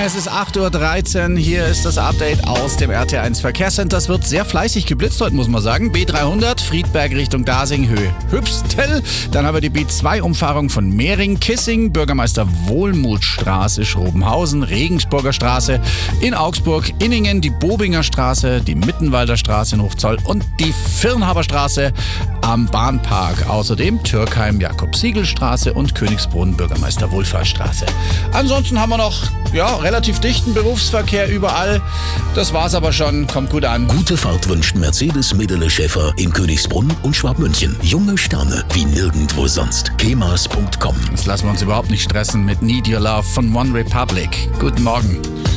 Es ist 8.13 Uhr, hier ist das Update aus dem RT1 Verkehrscenter. Es wird sehr fleißig geblitzt heute, muss man sagen. B300, Friedberg Richtung Dasing, Höhe Hübstel. Dann haben wir die B2-Umfahrung von Mehring-Kissing, Bürgermeister Wohlmuthstraße, Schrobenhausen, Regensburger Straße. In Augsburg, Inningen, die Bobinger Straße, die Mittenwalder Straße in Hochzoll und die Firnhaber Straße am Bahnpark. Außerdem Türkheim, Jakob-Siegel-Straße und Königsbrunn, Bürgermeister Wohlfahrtsstraße. Ansonsten haben wir noch relativ dichten Berufsverkehr überall. Das war's aber schon. Kommt gut an. Gute Fahrt wünscht Mercedes Medele Schäfer in Königsbrunn und Schwabmünchen. Junge Sterne wie nirgendwo sonst. kemas.com. Jetzt lassen wir uns überhaupt nicht stressen mit Need Your Love von One Republic. Guten Morgen.